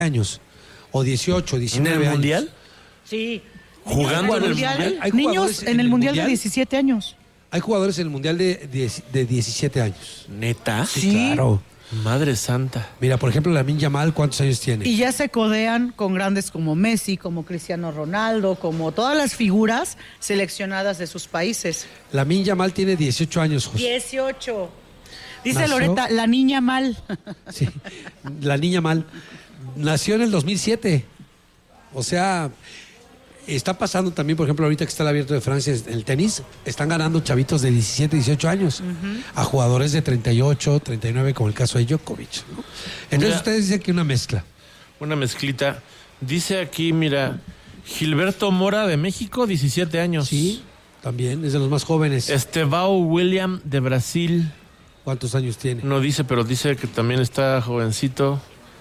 años, o 18, 19 ¿En el años. Mundial? Sí. ¿Jugando en el Mundial? Hay Niños jugadores en el Mundial de 17 años. Hay jugadores en el Mundial de 17 años. ¿Neta? Sí. Claro. Madre santa. Mira, por ejemplo, Lamine Yamal, ¿cuántos años tiene? Y ya se codean con grandes como Messi, como Cristiano Ronaldo, como todas las figuras seleccionadas de sus países. Lamine Yamal tiene 18 años, José. 18. Dice Nació- Loreta, la niña mal. Sí, la niña mal. Nació en el 2007. O sea, está pasando también, por ejemplo, ahorita que está el Abierto de Francia, el tenis, están ganando chavitos de 17, 18 años a jugadores de 38, 39, como el caso de Djokovic, ¿no? Entonces Mira. ustedes dicen que una mezcla. Una mezclita. Dice aquí, mira, Gilberto Mora de México, 17 años. Sí, también, es de los más jóvenes. Estevao William de Brasil. ¿Cuántos años tiene? No dice, pero dice que también está jovencito.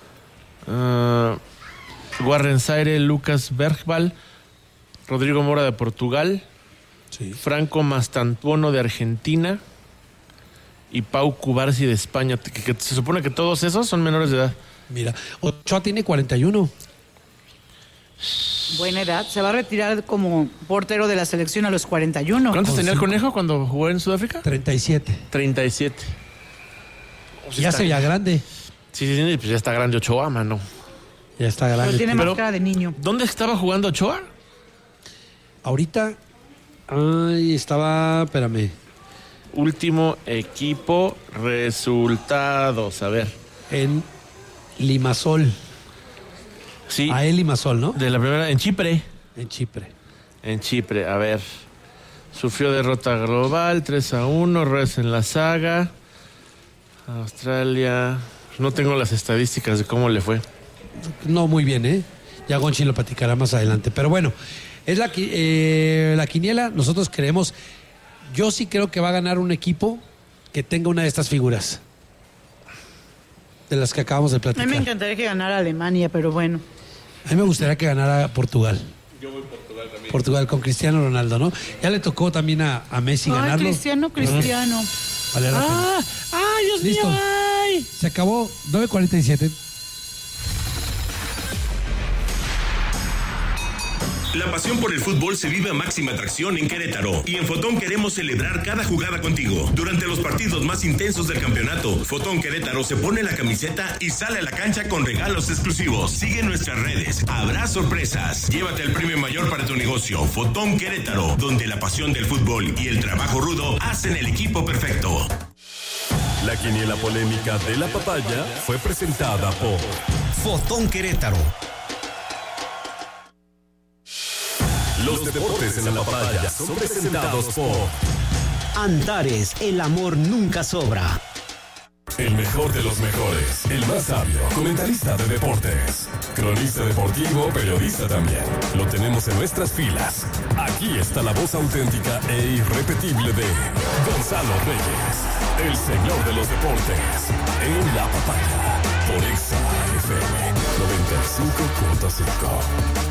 Warren Zaire, Lucas Bergval, Rodrigo Mora de Portugal, Sí. Franco Mastantuono de Argentina y Pau Cubarsi de España, que se supone que todos esos son menores de edad. Mira, Ochoa tiene 41. Buena edad. Se va a retirar como portero de la selección a los 41. ¿Cuántos Con tenía el cinco. Conejo cuando jugó en Sudáfrica? 37. 37. Ya se veía grande. Sí, pues ya está grande Ochoa, mano. Ya está grande. Pero tiene Pero- más cara de niño. ¿Dónde estaba jugando Ochoa? Ahorita, espérame, Último equipo, resultados. A ver. en Limassol. Sí, A Limassol, ¿no? de la primera, en Chipre. En Chipre. En Chipre, a ver. Sufrió derrota global, 3-1, Res en la saga. Australia. No tengo las estadísticas de cómo le fue. No muy bien, ¿eh? Ya Gonchi lo platicará más adelante. Pero bueno, es la quiniela. Nosotros creemos, yo sí creo que va a ganar un equipo que tenga una de estas figuras. De las que acabamos de A platicar. mí me encantaría que ganara Alemania, pero bueno. A mí me gustaría que ganara Portugal. Yo voy Portugal también. Portugal con Cristiano Ronaldo, ¿no? Ya le tocó también a Messi Ay, ganarlo. Cristiano. Vale la pena. ¡Ay, Dios Listo. mío! ¡Ay! Se acabó 9:47. La pasión por el fútbol se vive a máxima atracción en Querétaro y en Fotón queremos celebrar cada jugada contigo. Durante los partidos más intensos del campeonato, Fotón Querétaro se pone la camiseta y sale a la cancha con regalos exclusivos. Sigue nuestras redes, habrá sorpresas. Llévate el premio mayor para tu negocio. Fotón Querétaro, donde la pasión del fútbol y el trabajo rudo hacen el equipo perfecto. La quiniela polémica de la papaya fue presentada por Fotón Querétaro. los deportes en la papaya. Son presentados por Antares, el amor nunca sobra. el mejor de los mejores, el más sabio, comentarista de deportes, cronista deportivo, periodista también. Lo tenemos en nuestras filas. Aquí está la voz auténtica e irrepetible de Gonzalo Reyes, el señor de los deportes, en la papaya, por Exa FM 95.5.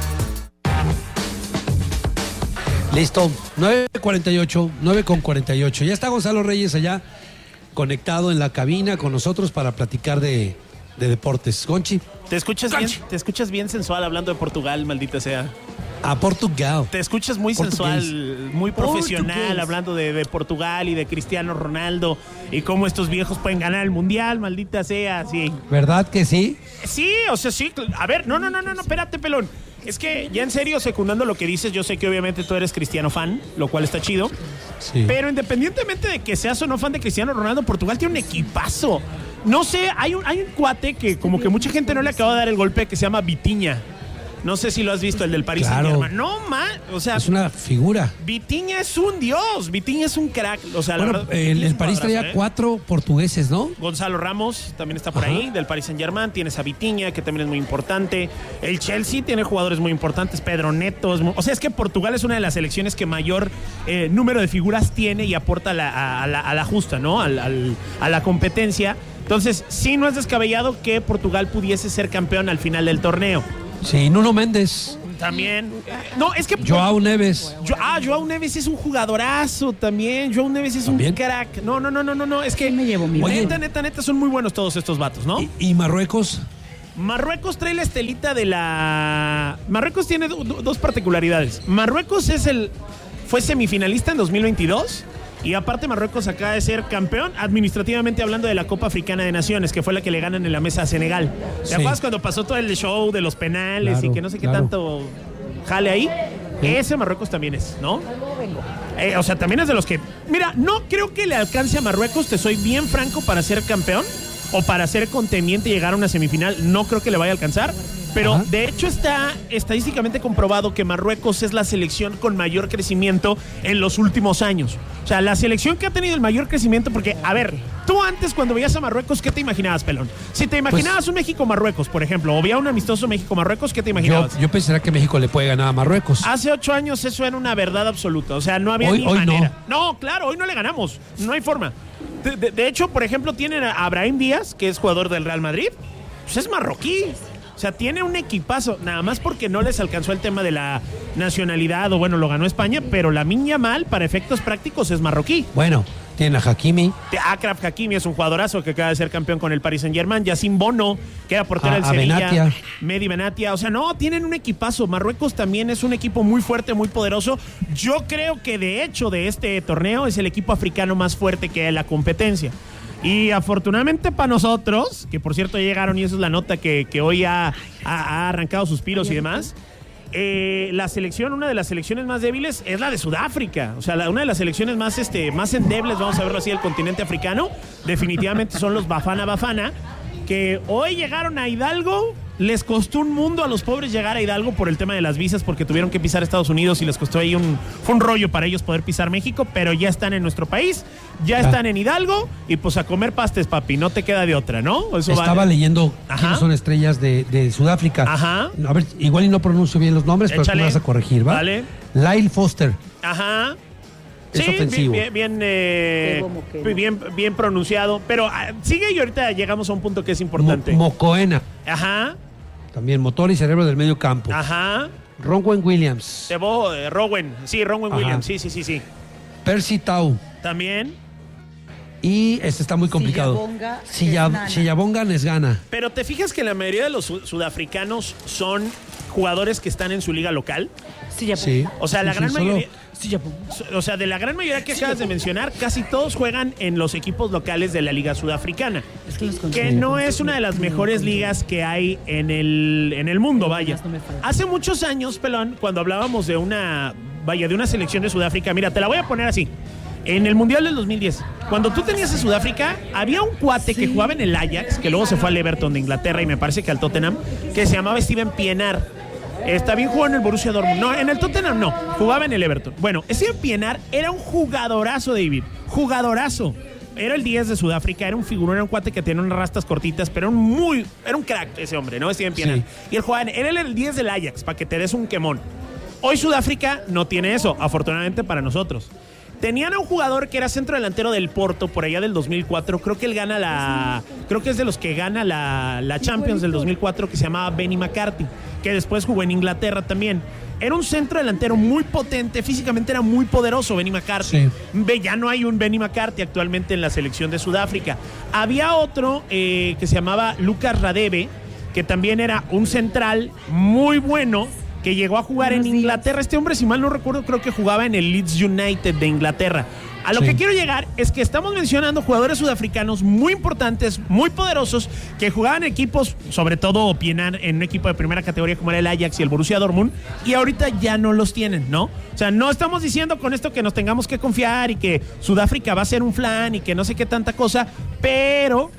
Listo, 9:48, 9:48. Ya está Gonzalo Reyes allá conectado en la cabina con nosotros para platicar de deportes. Gonchi, ¿Te escuchas bien sensual hablando de Portugal, maldita sea? a Portugal. Te escuchas muy Portugués. sensual, muy profesional, Portugués. hablando de Portugal y de Cristiano Ronaldo y cómo estos viejos pueden ganar el Mundial, maldita sea, sí. ¿Verdad que sí? Sí, o sea, sí. A ver, no, espérate, pelón. Es que ya en serio, secundando lo que dices, yo sé que obviamente tú eres Cristiano fan, lo cual está chido. Sí. Pero independientemente de que seas o no fan de Cristiano Ronaldo, Portugal tiene un equipazo. No sé, hay un cuate que como que mucha gente no le acaba de dar el golpe, que se llama Vitinha. No sé si lo has visto, el del Paris Claro. Saint-Germain. No, o sea, Es una figura. Vitinha es un dios, Vitinha es un crack. O sea, la Bueno, verdad, el es un París traía jugadorazo, 4 portugueses, ¿no? Gonzalo Ramos también está por Ajá. ahí, del Paris Saint-Germain. Tienes a Vitinha, que también es muy importante. El Chelsea tiene jugadores muy importantes. Pedro Neto. O sea, es que Portugal es una de las selecciones que mayor número de figuras tiene y aporta a la justa, ¿no? A la competencia. Entonces, sí, no es descabellado que Portugal pudiese ser campeón al final del torneo. Sí, Nuno Méndez, También. No, es que. Joao Neves. Joao Neves es un jugadorazo también. Joao Neves es ¿También? un crack. No. Es que. Me llevo mi Neta, son muy buenos todos estos vatos, ¿no? ¿Y Marruecos? Marruecos trae la estelita de la... Marruecos tiene dos particularidades. Marruecos fue semifinalista en 2022 y aparte Marruecos acaba de ser campeón administrativamente hablando de la Copa Africana de Naciones, que fue la que le ganan en la mesa a Senegal. ¿Te acuerdas cuando pasó todo el show de los penales y que no sé qué tanto jale ahí? Ese Marruecos también es, ¿no? O sea, también es de los que... Mira, no creo que le alcance a Marruecos, te soy bien franco, para ser campeón o para ser contendiente y llegar a una semifinal. No creo que le vaya a alcanzar. Pero de hecho está estadísticamente comprobado que Marruecos es la selección con mayor crecimiento en los últimos años. O sea, la selección que ha tenido el mayor crecimiento, porque, a ver, tú antes cuando veías a Marruecos, ¿qué te imaginabas, pelón? Si te imaginabas un México-Marruecos, por ejemplo, o veía un amistoso México-Marruecos, ¿qué te imaginabas? Yo pensaría que México le puede ganar a Marruecos. Hace 8 años eso era una verdad absoluta. O sea, no había ni manera. No, claro, hoy no le ganamos. No hay forma. De hecho, por ejemplo, tienen a Brahim Díaz, que es jugador del Real Madrid. Pues es marroquí. O sea, tiene un equipazo, nada más porque no les alcanzó el tema de la nacionalidad, o bueno, lo ganó España, pero Lamine Yamal, para efectos prácticos, es marroquí. Bueno, tiene a Hakimi. Achraf Hakimi es un jugadorazo que acaba de ser campeón con el Paris Saint-Germain. Yacine Bono, que era portero del Sevilla. Benatia. Mehdi Benatia. O sea, no, tienen un equipazo. Marruecos también es un equipo muy fuerte, muy poderoso. Yo creo que, de hecho, de este torneo es el equipo africano más fuerte que hay en la competencia. Y afortunadamente para nosotros, que por cierto llegaron y esa es la nota que hoy ha arrancado suspiros y demás, la selección, una de las selecciones más débiles es la de Sudáfrica. O sea, una de las selecciones más endebles, vamos a verlo así, del continente africano, definitivamente son los Bafana, que hoy llegaron a Hidalgo. Les costó un mundo a los pobres llegar a Hidalgo por el tema de las visas, porque tuvieron que pisar Estados Unidos y les costó ahí fue un rollo para ellos poder pisar México, pero ya están en nuestro país, ya están en Hidalgo y pues a comer pastes, papi, no te queda de otra, ¿no? Eso estaba leyendo quiénes son estrellas de Sudáfrica. Ajá. A ver, igual y no pronuncio bien los nombres, pero tú me vas a corregir, ¿va? Vale. Lyle Foster. Ajá. Es ofensivo. Bien pronunciado, pero sigue y ahorita llegamos a un punto que es importante. Mokoena. Ajá. También motor y cerebro del medio campo. Ajá. Rowan Williams. Rowan. Sí, Rowan Williams. Sí. Percy Tau. También. Y está muy complicado. Sillabonga Nesgana. Pero te fijas que la mayoría de los sudafricanos son jugadores que están en su liga local. Sí. O sea, la gran mayoría. O sea, de la gran mayoría que acabas de mencionar, casi todos juegan en los equipos locales de la Liga Sudafricana, que no es una de las mejores ligas que hay en el mundo, vaya. Hace muchos años, pelón, cuando hablábamos de una selección de Sudáfrica, mira, te la voy a poner así. En el Mundial del 2010, cuando tú tenías a Sudáfrica, había un cuate que jugaba en el Ajax, que luego se fue al Everton de Inglaterra y me parece que al Tottenham, que se llamaba Steven Pienaar. Está bien, jugó en el Borussia Dortmund. No, en el Tottenham no, jugaba en el Everton. Bueno, Steven Pienaar era un jugadorazo, David. Jugadorazo. Era el 10 de Sudáfrica, era un figurón, era un cuate que tenía unas rastas cortitas, pero era un crack ese hombre, ¿no? Steven Pienaar. Sí. Y él jugaba era el 10 del Ajax, para que te des un quemón. Hoy Sudáfrica no tiene eso, afortunadamente para nosotros. Tenían a un jugador que era centro delantero del Porto, por allá del 2004. Creo que es de los que gana la Champions del 2004, que se llamaba Benny McCarthy, que después jugó en Inglaterra también. Era un centro delantero muy potente, físicamente era muy poderoso Benny McCarthy. Sí. Ya no hay un Benny McCarthy actualmente en la selección de Sudáfrica. Había otro que se llamaba Lucas Radebe, que también era un central muy bueno, que llegó a jugar en Inglaterra. Este hombre, si mal no recuerdo, creo que jugaba en el Leeds United de Inglaterra. A lo que quiero llegar es que estamos mencionando jugadores sudafricanos muy importantes, muy poderosos, que jugaban en equipos, sobre todo Pienaar, en un equipo de primera categoría como era el Ajax y el Borussia Dortmund, y ahorita ya no los tienen, ¿no? O sea, no estamos diciendo con esto que nos tengamos que confiar y que Sudáfrica va a ser un flan y que no sé qué tanta cosa, pero,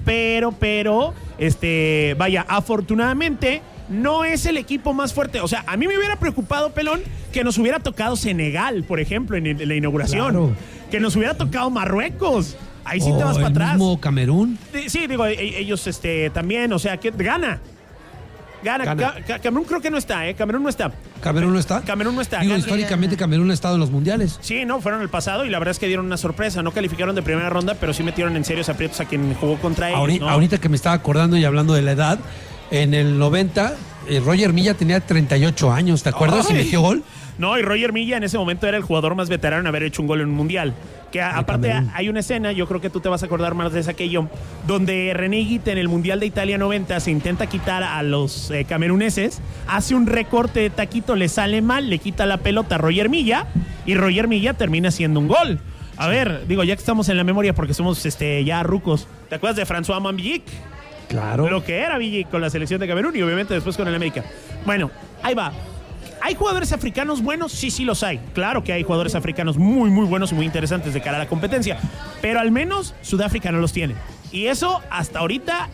vaya, afortunadamente no es el equipo más fuerte. O sea, a mí me hubiera preocupado, pelón, que nos hubiera tocado Senegal, por ejemplo, en la inauguración. Claro. Que nos hubiera tocado Marruecos. Ahí sí te vas para atrás. ¿Mismo Camerún? Sí, digo, ellos también, o sea, que gana. Camerún creo que no está, ¿eh? Camerún no está. ¿Camerún no está? Camerún no está. Digo, históricamente Camerún ha estado en los mundiales. Sí, no, fueron el pasado y la verdad es que dieron una sorpresa. No calificaron de primera ronda, pero sí metieron en serios aprietos a quien jugó contra ellos, ¿no? Ahorita que me estaba acordando y hablando de la edad, en el 90, Roger Milla tenía 38 años, ¿te acuerdas? Y metió gol. No, y Roger Milla en ese momento era el jugador más veterano en haber hecho un gol en un mundial. Que aparte hay una escena, yo creo que tú te vas a acordar más de esa que yo, donde René Higuita en el Mundial de Italia 90 se intenta quitar a los cameruneses, hace un recorte de taquito, le sale mal, le quita la pelota a Roger Milla y Roger Milla termina haciendo un gol. A ver, digo, ya que estamos en la memoria porque somos ya rucos, ¿te acuerdas de François Mambillic? Claro. Lo que era Villic con la selección de Camerún y obviamente después con el América. Bueno, ahí va. ¿Hay jugadores africanos buenos? Sí los hay. Claro que hay jugadores africanos muy, muy buenos y muy interesantes de cara a la competencia. Pero al menos Sudáfrica no los tiene. Y eso hasta ahorita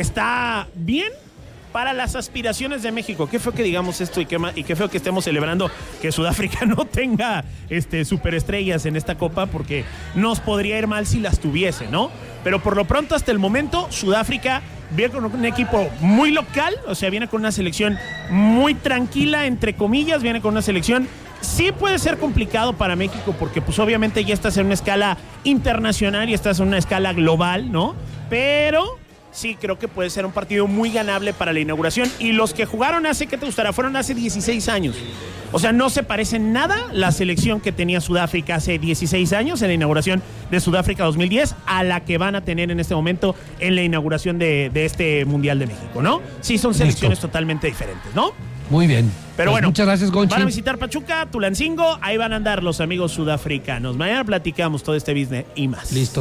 está bien para las aspiraciones de México. Qué feo que digamos esto y qué feo que estemos celebrando que Sudáfrica no tenga superestrellas en esta copa, porque nos podría ir mal si las tuviese, ¿no? Pero por lo pronto, hasta el momento, Sudáfrica viene con un equipo muy local, o sea, viene con una selección muy tranquila, entre comillas, viene con una selección. Sí puede ser complicado para México porque pues obviamente ya estás en una escala internacional y estás en una escala global, ¿no? Pero sí creo que puede ser un partido muy ganable para la inauguración. Y los que jugaron ¿qué te gustará? Fueron hace 16 años. O sea, no se parece en nada la selección que tenía Sudáfrica hace 16 años en la inauguración de Sudáfrica 2010 a la que van a tener en este momento en la inauguración de este Mundial de México, ¿no? Sí, son selecciones totalmente diferentes, ¿no? Muy bien. Pero pues bueno, muchas gracias, Gonchi. Van a visitar Pachuca, Tulancingo, ahí van a andar los amigos sudafricanos. Mañana platicamos todo este business y más. Listo.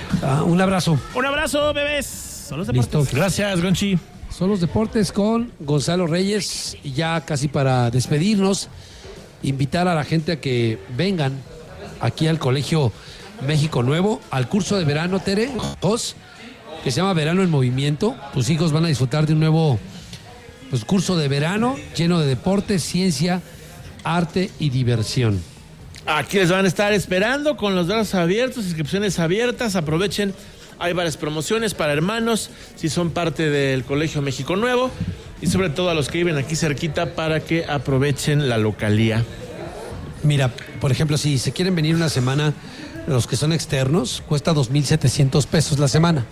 Un abrazo. Un abrazo, bebés. Son los deportes. Listo. Gracias, Gonchi. Son los deportes con Gonzalo Reyes. Y ya casi para despedirnos, invitar a la gente a que vengan aquí al Colegio México Nuevo, al curso de verano, Tere, que se llama Verano en Movimiento. Tus hijos van a disfrutar de un nuevo curso de verano lleno de deporte, ciencia, arte y diversión. Aquí les van a estar esperando con los brazos abiertos, inscripciones abiertas. Aprovechen. Hay varias promociones para hermanos, si son parte del Colegio México Nuevo, y sobre todo a los que viven aquí cerquita para que aprovechen la localía. Mira, por ejemplo, si se quieren venir una semana, los que son externos, cuesta 2,700 pesos la semana.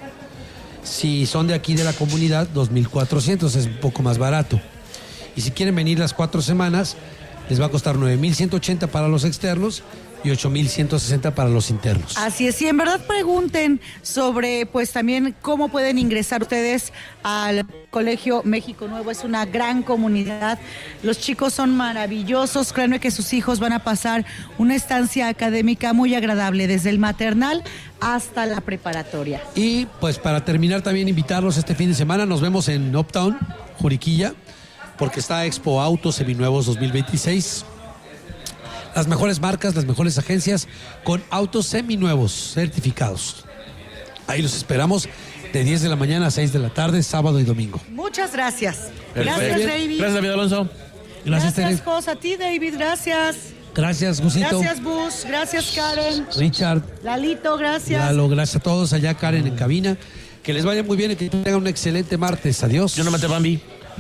Si son de aquí de la comunidad, 2,400, es un poco más barato. Y si quieren venir las 4 semanas, les va a costar 9,180 para los externos y 8,160 para los internos. Así es, y en verdad pregunten sobre, pues también cómo pueden ingresar ustedes al Colegio México Nuevo. Es una gran comunidad, los chicos son maravillosos, créanme que sus hijos van a pasar una estancia académica muy agradable, desde el maternal hasta la preparatoria. Y pues para terminar también invitarlos este fin de semana, nos vemos en Uptown, Juriquilla, porque está Expo Autos Seminuevos 2026. Las mejores marcas, las mejores agencias con autos seminuevos certificados. Ahí los esperamos de 10 de la mañana a 6 de la tarde, sábado y domingo. Muchas gracias. Perfecto. Gracias, David. Gracias, David Alonso. Gracias, Tere. Jos, a ti, David, gracias. Gracias, Gusito. Gracias, Bus. Gracias, Karen. Richard. Lalito, gracias. Lalo, gracias a todos allá, Karen en cabina. Que les vaya muy bien y que tengan un excelente martes. Adiós. Yo no mate Bambi.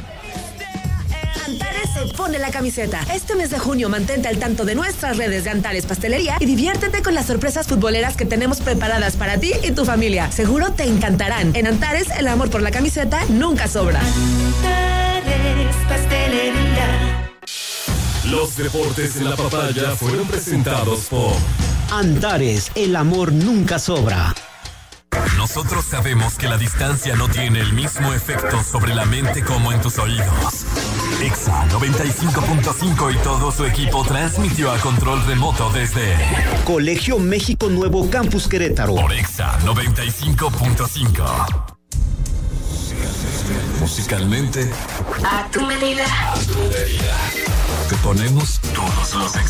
Antares se pone la camiseta. Este mes de junio mantente al tanto de nuestras redes de Antares Pastelería y diviértete con las sorpresas futboleras que tenemos preparadas para ti y tu familia. Seguro te encantarán. En Antares, el amor por la camiseta nunca sobra. Antares Pastelería. Los deportes en la papaya fueron presentados por Antares, el amor nunca sobra. Nosotros sabemos que la distancia no tiene el mismo efecto sobre la mente como en tus oídos. Exa 95.5 y todo su equipo transmitió a control remoto desde Colegio México Nuevo Campus Querétaro. por Exa 95.5. Musicalmente, A tu medida. te ponemos todos los